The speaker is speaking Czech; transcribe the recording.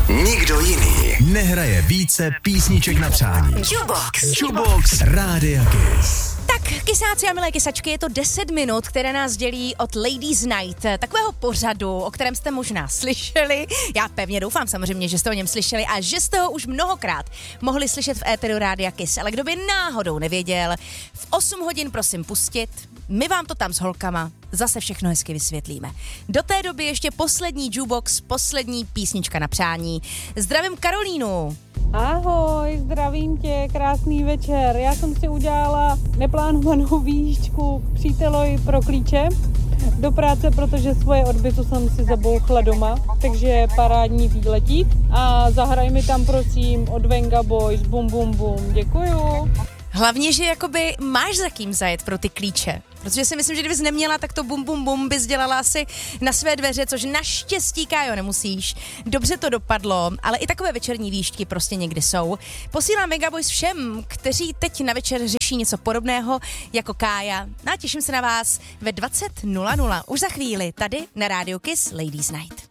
Nikdo jiný nehraje více písniček na přání. Jukebox Rádia Kiss. Tak, kysáci a milé kysačky, je to 10 minut, které nás dělí od Ladies Night, takového pořadu, o kterém jste možná slyšeli. Já pevně doufám samozřejmě, že jste o něm slyšeli a že jste ho už mnohokrát mohli slyšet v éteru Rádia Kiss, ale kdo by náhodou nevěděl, v 8 hodin prosím pustit, my vám to tam s holkama zase všechno hezky vysvětlíme. Do té doby ještě poslední jukebox, poslední písnička na přání. Zdravím Karolínu. Ahoj, zdravím tě, krásný večer. Já jsem si udělala neplánovanou výjížďku k přítelovi pro klíče do práce, protože svoje odbytu jsem si zabouchla doma, takže parádní výletí. A zahraj mi tam prosím od Venga Boys, bum bum bum, děkuju. Hlavně, že jakoby máš za kým zajet pro ty klíče. Protože si myslím, že kdybys neměla, tak to bum bum bum bys dělala asi na své dveře, což naštěstí, Kájo, nemusíš. Dobře to dopadlo, ale i takové večerní výšky prostě někdy jsou. Posílám Megaboys všem, kteří teď na večer řeší něco podobného jako Kája. No a těším se na vás ve 20:00. Už za chvíli tady na Rádiu Kiss Ladies Night.